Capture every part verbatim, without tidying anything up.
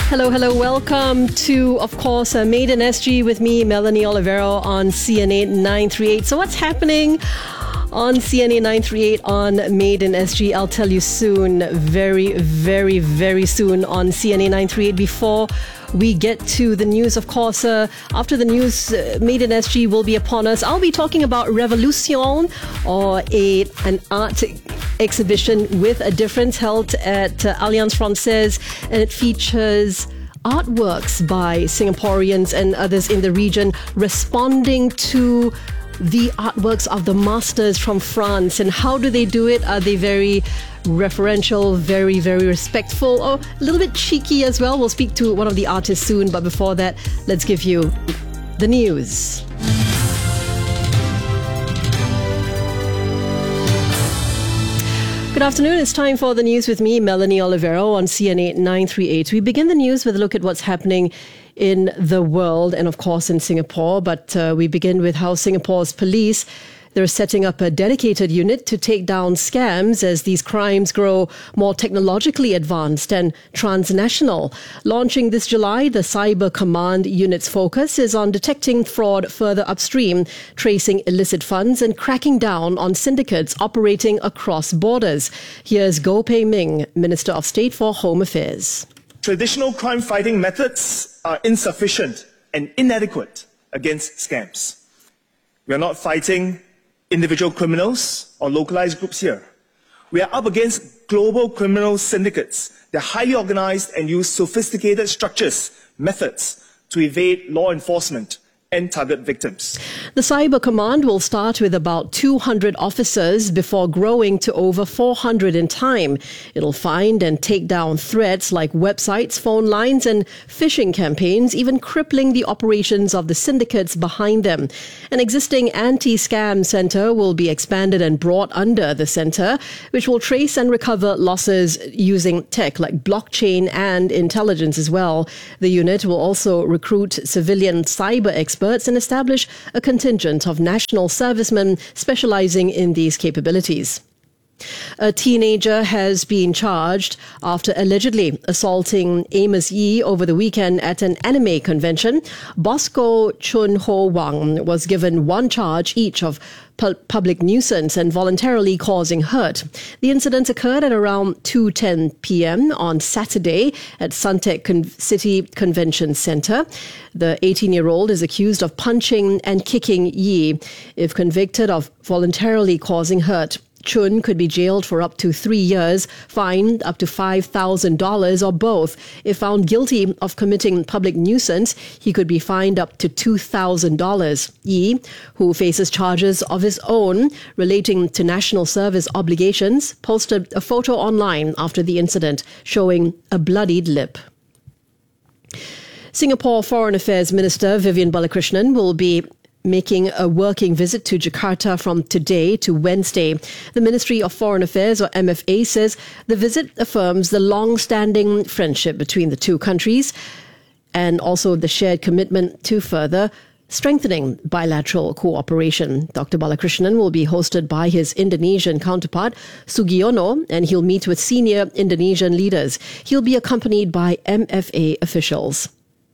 Hello, hello. Welcome to, of course, uh, Made in S G with me, Melanie Olivero on C N A nine thirty-eight. So what's happening on C N A nine thirty-eight on Made in S G? I'll tell you soon, very, very, very soon on C N A nine thirty-eight. Before we get to the news, of course, uh, after the news, uh, Made in S G will be upon us. I'll be talking about Revolution, or a an art exhibition with a difference held at uh, Alliance Francaise, and it features artworks by Singaporeans and others in the region responding to the artworks of the masters from France. And how do they do it? Are they very referential, very, very respectful, or a little bit cheeky as well? We'll speak to one of the artists soon, but before that, let's give you the news. Good afternoon. It's time for the news with me, Melanie Olivero, on C N A nine thirty-eight. We begin the news with a look at what's happening in the world and, of course, in Singapore. But uh, we begin with how Singapore's police, they're setting up a dedicated unit to take down scams as these crimes grow more technologically advanced and transnational. Launching this July, the Cyber Command Unit's focus is on detecting fraud further upstream, tracing illicit funds and cracking down on syndicates operating across borders. Here's Goh Pei Ming, Minister of State for Home Affairs. Traditional crime-fighting methods are insufficient and inadequate against scams. We are not fighting individual criminals or localized groups here. We are up against global criminal syndicates. They're highly organized and use sophisticated structures, methods to evade law enforcement and target victims. The Cyber Command will start with about two hundred officers before growing to over four hundred in time. It'll find and take down threats like websites, phone lines and phishing campaigns, even crippling the operations of the syndicates behind them. An existing anti-scam centre will be expanded and brought under the centre, which will trace and recover losses using tech like blockchain and intelligence as well. The unit will also recruit civilian cyber experts and establish a contingent of national servicemen specializing in these capabilities. A teenager has been charged after allegedly assaulting Amos Yee over the weekend at an anime convention. Bosco Chun Ho Wang was given one charge each of pu- public nuisance and voluntarily causing hurt. The incident occurred at around two ten p.m. on Saturday at Suntec Con- City Convention Centre. The eighteen-year-old is accused of punching and kicking Yee. If convicted of voluntarily causing hurt, Chun could be jailed for up to three years, fined up to five thousand dollars or both. If found guilty of committing public nuisance, he could be fined up to two thousand dollars. Yee, who faces charges of his own relating to national service obligations, posted a photo online after the incident showing a bloodied lip. Singapore Foreign Affairs Minister Vivian Balakrishnan will be making a working visit to Jakarta from today to Wednesday. The Ministry of Foreign Affairs, or M F A, says the visit affirms the long-standing friendship between the two countries and also the shared commitment to further strengthening bilateral cooperation. Doctor Balakrishnan will be hosted by his Indonesian counterpart, Sugiono, and he'll meet with senior Indonesian leaders. He'll be accompanied by M F A officials.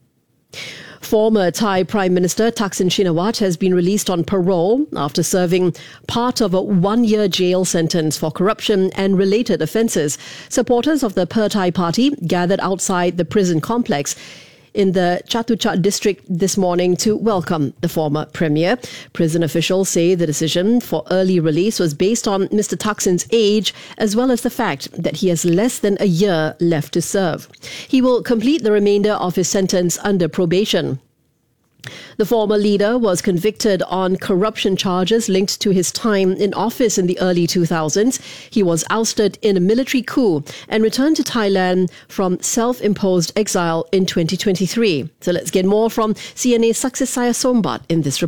Former Thai Prime Minister Thaksin Shinawatra has been released on parole after serving part of a one-year jail sentence for corruption and related offences. Supporters of the Pheu Thai Party gathered outside the prison complex in the Chatuchak district this morning to welcome the former premier. Prison officials say the decision for early release was based on Mister Thaksin's age, as well as the fact that he has less than a year left to serve. He will complete the remainder of his sentence under probation. The former leader was convicted on corruption charges linked to his time in office in the early two thousands. He was ousted in a military coup and returned to Thailand from self-imposed exile in twenty twenty-three. So let's get more from C N A's Success Saya Sombat in this report.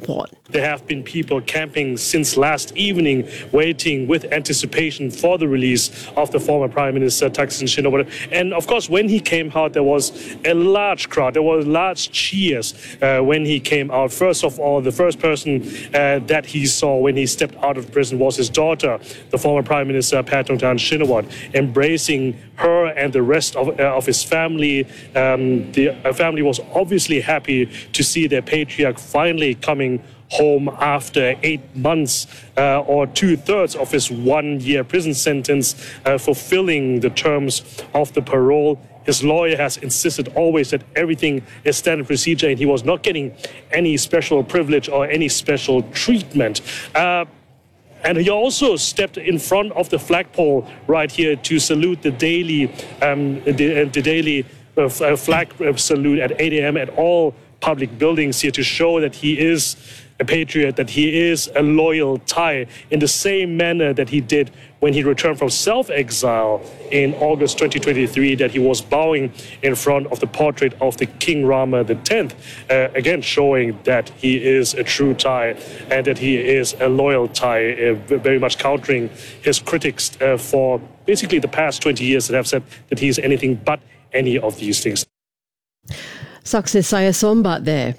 There have been people camping since last evening, waiting with anticipation for the release of the former Prime Minister Thaksin Shinawatra. And of course, when he came out, there was a large crowd. There were large cheers uh, when he came out. First of all, the first person uh, that he saw when he stepped out of prison was his daughter, the former Prime Minister Paetongtarn Shinawatra, embracing her and the rest of, uh, of his family. Um, the uh, family was obviously happy to see their patriarch finally coming home after eight months uh, or two-thirds of his one-year prison sentence, uh, fulfilling the terms of the parole. His lawyer has insisted always that everything is standard procedure and he was not getting any special privilege or any special treatment. Uh, And he also stepped in front of the flagpole right here to salute the daily, um, the, the daily uh, flag salute at eight a.m. at all public buildings here to show that he is a patriot, that he is a loyal Thai, in the same manner that he did when he returned from self-exile in August twenty twenty-three, that he was bowing in front of the portrait of the King Rama the tenth, uh, again showing that he is a true Thai and that he is a loyal Thai, uh, very much countering his critics uh, for basically the past twenty years that have said that he is anything but any of these things. Saksith Sayasombat there.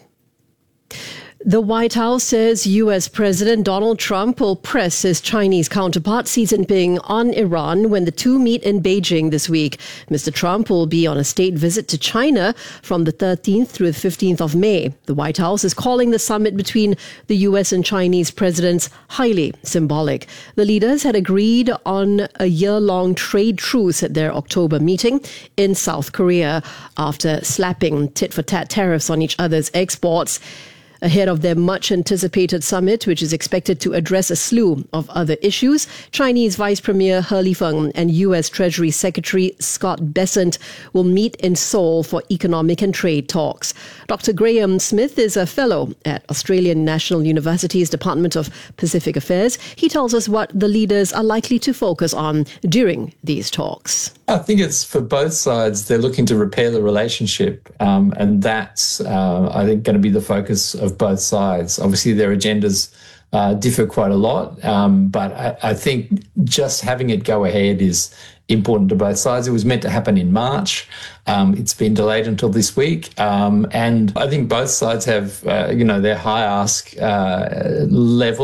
The White House says U S President Donald Trump will press his Chinese counterpart Xi Jinping on Iran when the two meet in Beijing this week. Mister Trump will be on a state visit to China from the thirteenth through the fifteenth of May. The White House is calling the summit between the U S and Chinese presidents highly symbolic. The leaders had agreed on a year-long trade truce at their October meeting in South Korea after slapping tit-for-tat tariffs on each other's exports. Ahead of their much-anticipated summit, which is expected to address a slew of other issues, Chinese Vice Premier He Lifeng and U S Treasury Secretary Scott Bessent will meet in Seoul for economic and trade talks. Doctor Graham Smith is a fellow at Australian National University's Department of Pacific Affairs. He tells us what the leaders are likely to focus on during these talks. I think it's for both sides. They're looking to repair the relationship, um, and that's, uh, I think, going to be the focus of both sides. Obviously, their agendas uh, differ quite a lot, um, but I, I think just having it go ahead is important to both sides. It was meant to happen in March. Um, it's been delayed until this week, um, and I think both sides have, uh, you know, their high ask uh, level.